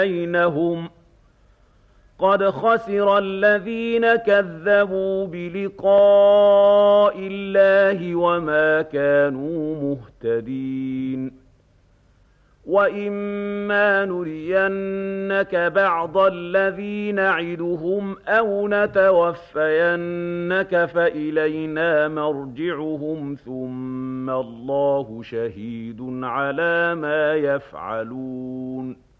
بينهم قد خسر الذين كذبوا بلقاء الله وما كانوا مهتدين وإما نرينك بعض الذي نعدهم أو نتوفينك فإلينا مرجعهم ثم الله شهيد على ما يفعلون